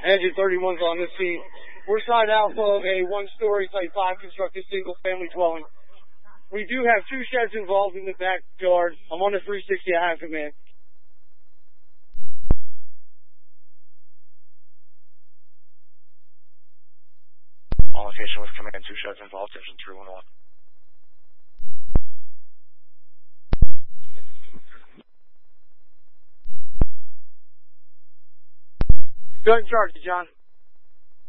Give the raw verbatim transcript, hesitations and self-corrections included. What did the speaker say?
Engine thirty-one's on this scene. We're side alpha of a one-story Type five constructed single-family dwelling. We do have two sheds involved in the backyard. I'm on the three sixty. I have command. On location with command, two sheds involved, engine three one one. Go ahead and charge it, John.